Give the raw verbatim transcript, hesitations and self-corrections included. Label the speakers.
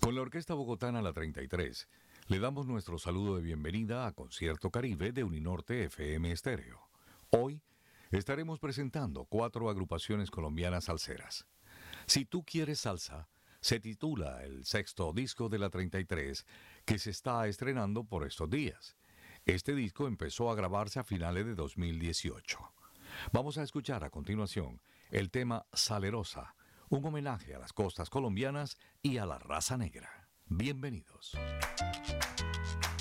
Speaker 1: Con la Orquesta Bogotana La treinta y tres, le damos nuestro saludo de bienvenida a Concierto Caribe de Uninorte F M Estéreo. Hoy estaremos presentando cuatro agrupaciones colombianas salseras. Si tú quieres salsa, se titula el sexto disco de La treinta y tres que se está estrenando por estos días. Este disco empezó a grabarse a finales de dos mil dieciocho. Vamos a escuchar a continuación el tema Salerosa, un homenaje a las costas colombianas y a la raza negra. Bienvenidos.